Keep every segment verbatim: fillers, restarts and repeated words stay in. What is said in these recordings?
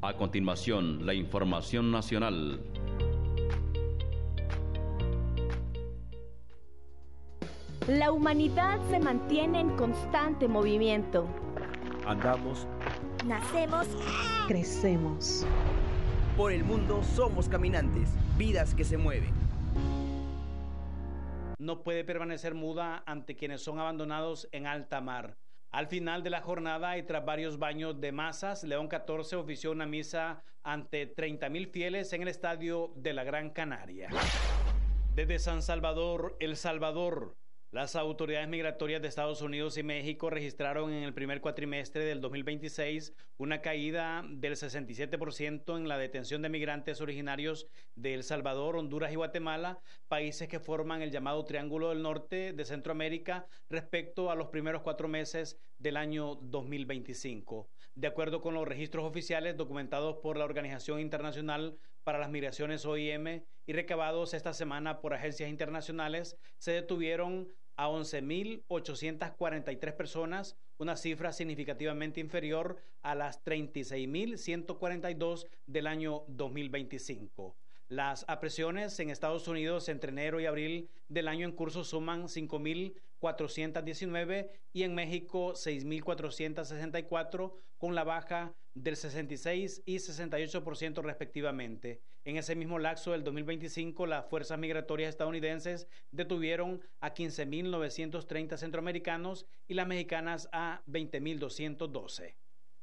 A continuación, la información nacional. La humanidad se mantiene en constante movimiento. Andamos, nacemos, crecemos. Por el mundo somos caminantes, vidas que se mueven. No puede permanecer muda ante quienes son abandonados en alta mar. Al final de la jornada y tras varios baños de masas, León catorce ofició una misa ante treinta mil fieles en el estadio de la Gran Canaria. Desde San Salvador, El Salvador, las autoridades migratorias de Estados Unidos y México registraron en el primer cuatrimestre del dos mil veintiséis una caída del sesenta y siete por ciento en la detención de migrantes originarios de El Salvador, Honduras y Guatemala, países que forman el llamado Triángulo del Norte de Centroamérica, respecto a los primeros cuatro meses del año dos mil veinticinco. De acuerdo con los registros oficiales documentados por la Organización Internacional para las Migraciones O I M y recabados esta semana por agencias internacionales, se detuvieron a once mil ochocientas cuarenta y tres personas, una cifra significativamente inferior a las treinta y seis mil ciento cuarenta y dos del año dos mil veinticinco. Las apresiones en Estados Unidos entre enero y abril del año en curso suman cinco mil cuatrocientas diecinueve y en México seis mil cuatrocientas sesenta y cuatro, con la baja del sesenta y seis y sesenta y ocho por ciento respectivamente. En ese mismo lapso del dos mil veinticinco, las fuerzas migratorias estadounidenses detuvieron a quince mil novecientos treinta centroamericanos y las mexicanas a veinte mil doscientos doce.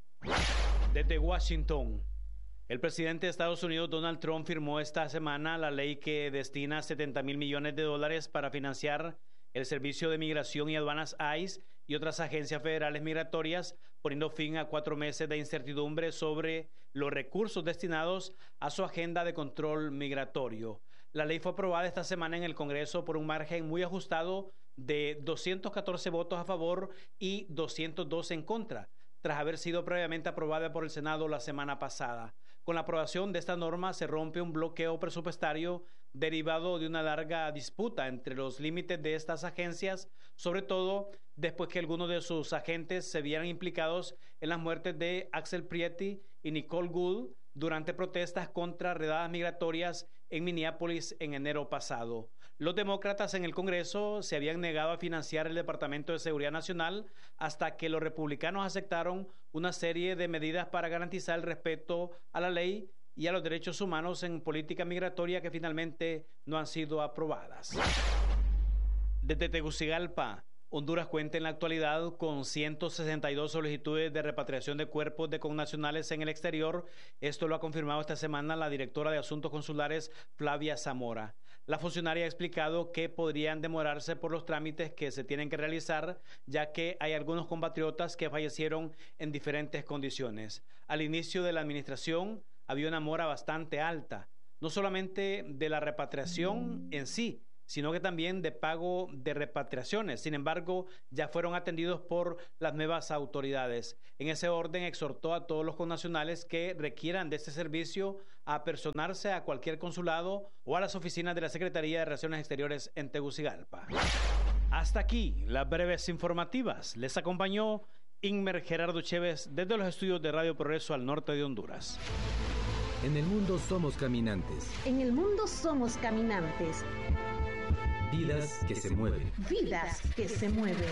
Desde Washington, el presidente de Estados Unidos, Donald Trump, firmó esta semana la ley que destina setenta mil millones de dólares para financiar el Servicio de Migración y Aduanas I C E y otras agencias federales migratorias, poniendo fin a cuatro meses de incertidumbre sobre los recursos destinados a su agenda de control migratorio. La ley fue aprobada esta semana en el Congreso por un margen muy ajustado de doscientos catorce votos a favor y doscientos dos en contra, tras haber sido previamente aprobada por el Senado la semana pasada. Con la aprobación de esta norma se rompe un bloqueo presupuestario derivado de una larga disputa entre los límites de estas agencias, sobre todo después que algunos de sus agentes se vieran implicados en las muertes de Axel Prietti y Nicole Gould durante protestas contra redadas migratorias en Minneapolis en enero pasado. Los demócratas en el Congreso se habían negado a financiar el Departamento de Seguridad Nacional hasta que los republicanos aceptaron una serie de medidas para garantizar el respeto a la ley y a los derechos humanos en política migratoria que finalmente no han sido aprobadas. Desde Tegucigalpa, Honduras cuenta en la actualidad con ciento sesenta y dos solicitudes de repatriación de cuerpos de connacionales en el exterior. Esto lo ha confirmado esta semana la directora de Asuntos Consulares, Flavia Zamora. La funcionaria ha explicado que podrían demorarse por los trámites que se tienen que realizar, ya que hay algunos compatriotas que fallecieron en diferentes condiciones. Al inicio de la administración había una mora bastante alta, no solamente de la repatriación en sí, sino que también de pago de repatriaciones. Sin embargo, ya fueron atendidos por las nuevas autoridades. En ese orden, exhortó a todos los connacionales que requieran de este servicio a personarse a cualquier consulado o a las oficinas de la Secretaría de Relaciones Exteriores en Tegucigalpa. Hasta aquí las breves informativas. Les acompañó Inmer Gerardo Chévez desde los estudios de Radio Progreso al norte de Honduras. En el mundo somos caminantes. En el mundo somos caminantes. Vidas que se mueven. Vidas que se mueven.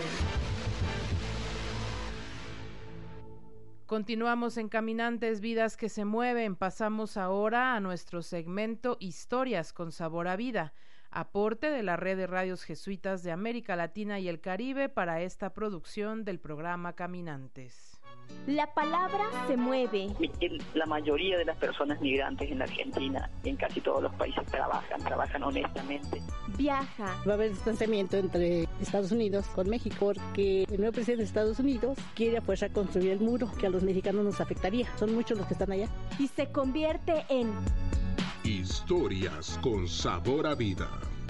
Continuamos en Caminantes, Vidas que se mueven. Pasamos ahora a nuestro segmento Historias con sabor a vida, aporte de la Red de Radios Jesuitas de América Latina y el Caribe para esta producción del programa Caminantes. La palabra se mueve. La mayoría de las personas migrantes en la Argentina y en casi todos los países trabajan, trabajan honestamente. Viaja. Va a haber distanciamiento entre Estados Unidos con México porque el nuevo presidente de Estados Unidos quiere a fuerza construir el muro que a los mexicanos nos afectaría. Son muchos los que están allá. Y se convierte en Historias con sabor a vida.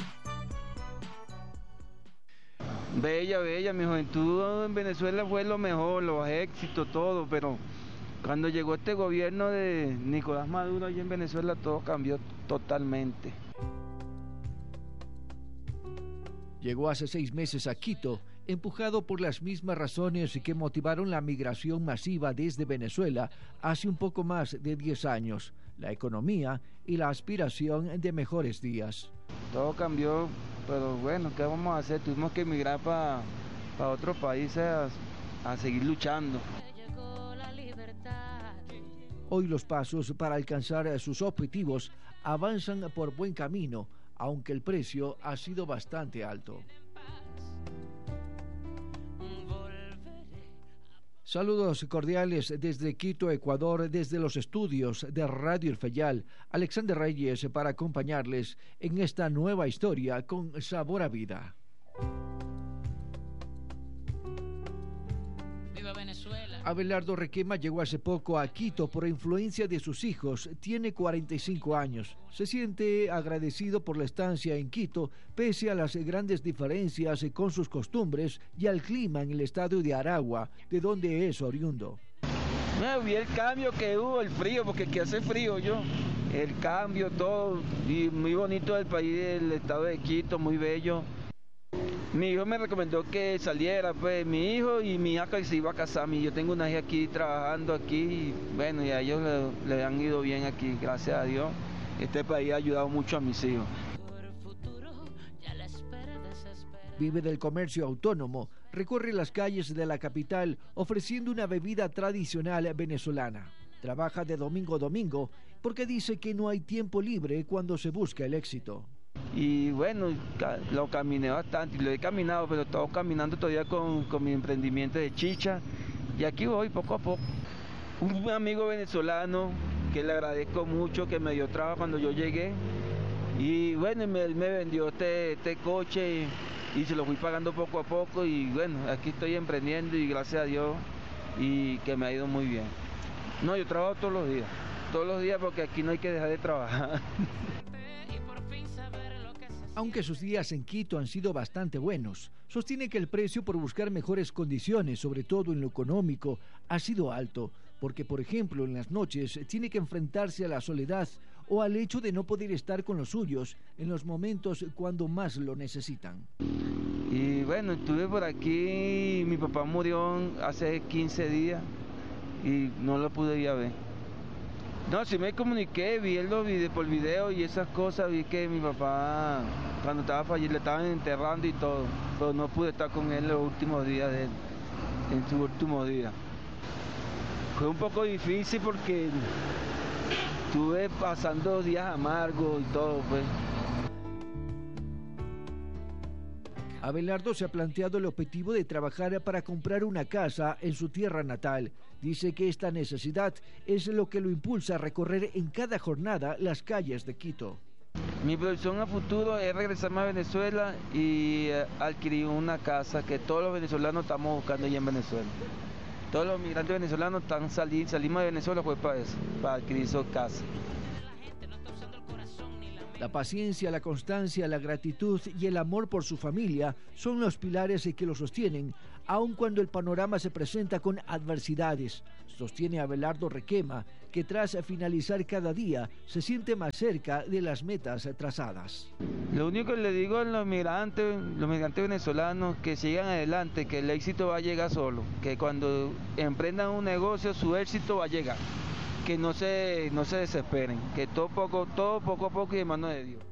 Bella, bella, mi juventud en Venezuela fue lo mejor, los éxitos, todo, pero cuando llegó este gobierno de Nicolás Maduro allí en Venezuela todo cambió totalmente. Llegó hace seis meses a Quito empujado por las mismas razones que motivaron la migración masiva desde Venezuela hace un poco más de diez años, la economía y la aspiración de mejores días. Todo cambió, pero bueno, ¿qué vamos a hacer? Tuvimos que emigrar para pa otros países a, a seguir luchando. Hoy los pasos para alcanzar sus objetivos avanzan por buen camino, aunque el precio ha sido bastante alto. Saludos cordiales desde Quito, Ecuador, desde los estudios de Radio El Fayal. Alexander Reyes para acompañarles en esta nueva historia con sabor a vida. ¡Viva Venezuela! Abelardo Requema llegó hace poco a Quito por influencia de sus hijos. Tiene cuarenta y cinco años. Se siente agradecido por la estancia en Quito, pese a las grandes diferencias con sus costumbres y al clima en el estado de Aragua, de donde es oriundo. Me vi el cambio que hubo, el frío, porque aquí hace frío yo. El cambio, todo, y muy bonito el país, el estado de Quito, muy bello. Mi hijo me recomendó que saliera, pues mi hijo y mi hija que se iba a casar. Yo tengo una hija aquí trabajando aquí y bueno, y a ellos le, le han ido bien aquí, gracias a Dios. Este país ha ayudado mucho a mis hijos. Vive del comercio autónomo, recorre las calles de la capital ofreciendo una bebida tradicional venezolana. Trabaja de domingo a domingo porque dice que no hay tiempo libre cuando se busca el éxito. Y bueno, lo caminé bastante, lo he caminado, pero estoy caminando todavía con, con mi emprendimiento de chicha. Y aquí voy poco a poco. Un amigo venezolano que le agradezco mucho, que me dio trabajo cuando yo llegué. Y bueno, me, me vendió este, este coche y, y se lo fui pagando poco a poco. Y bueno, aquí estoy emprendiendo y gracias a Dios y que me ha ido muy bien. No, yo trabajo todos los días, todos los días porque aquí no hay que dejar de trabajar. Aunque sus días en Quito han sido bastante buenos, sostiene que el precio por buscar mejores condiciones, sobre todo en lo económico, ha sido alto, porque por ejemplo en las noches tiene que enfrentarse a la soledad o al hecho de no poder estar con los suyos en los momentos cuando más lo necesitan. Y bueno, estuve por aquí, mi papá murió hace quince días y no lo pude ir a ver. No, sí me comuniqué, vi el video por video y esas cosas, vi que mi papá cuando estaba fallecido le estaban enterrando y todo, pero no pude estar con él los últimos días de él, en su último día. Fue un poco difícil porque estuve pasando días amargos y todo, pues. Abelardo se ha planteado el objetivo de trabajar para comprar una casa en su tierra natal. Dice que esta necesidad es lo que lo impulsa a recorrer en cada jornada las calles de Quito. Mi proyección a futuro es regresarme a Venezuela y eh, adquirir una casa que todos los venezolanos estamos buscando allá en Venezuela. Todos los migrantes venezolanos están salir, salimos de Venezuela pues para eso, para adquirir su casa. La paciencia, la constancia, la gratitud y el amor por su familia son los pilares que lo sostienen, aun cuando el panorama se presenta con adversidades. Sostiene Abelardo Requema, que tras finalizar cada día se siente más cerca de las metas trazadas. Lo único que le digo a los migrantes, los migrantes venezolanos, que sigan adelante, que el éxito va a llegar solo, que cuando emprendan un negocio su éxito va a llegar. Que no se, no se desesperen, que todo poco, todo poco a poco y en manos de Dios.